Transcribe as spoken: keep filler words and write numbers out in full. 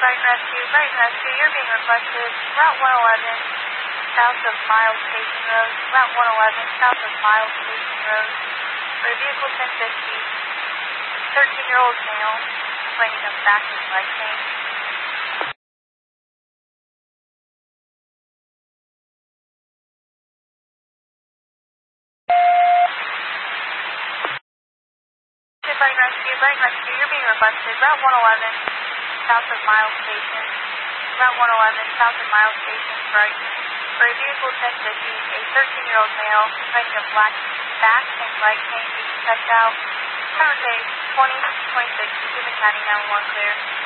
Brighton Rescue, Brighton Rescue, you're being requested. Route one eleven, south of Miles Station Road. Route one eleven, south of Miles Station Road. For vehicle ten fifty, thirteen-year-old male, claiming a back and leg pain. Brighton Rescue, Brighton Rescue, you're being requested. Route one eleven, south of Miles Station. Route one eleven, south of Miles Station, Brighton. For a vehicle ten fifty, a thirteen-year-old male complaining of black back and leg pain being checked out. Current date twenty twenty-six, Susan County nine one one clear.